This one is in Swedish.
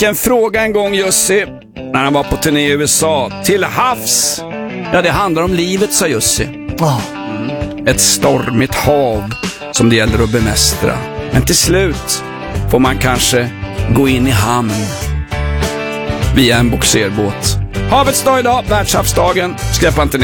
fick en fråga en gång, Jussi, när han var på turné i USA. Till havs. Ja, det handlar om livet, sa Jussi. Ett stormigt hav som det gäller att bemästra. Men till slut får man kanske gå in i hamn via en boxerbåt. Havets dag idag, världshavsdagen. Skräpa inte ner.